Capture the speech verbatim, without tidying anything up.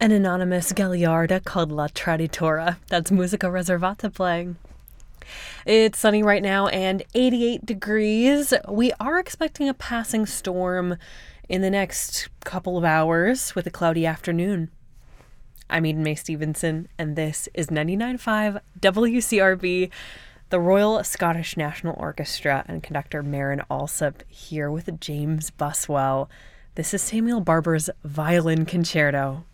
An anonymous Gagliarda called La Traditora. That's Musica Reservata playing. It's sunny right now and eighty-eight degrees. We are expecting a passing storm in the next couple of hours with a cloudy afternoon. I'm Eden May Stevenson, and this is ninety-nine point five W C R B, the Royal Scottish National Orchestra, and conductor Marin Alsop here with James Buswell. This is Samuel Barber's Violin Concerto.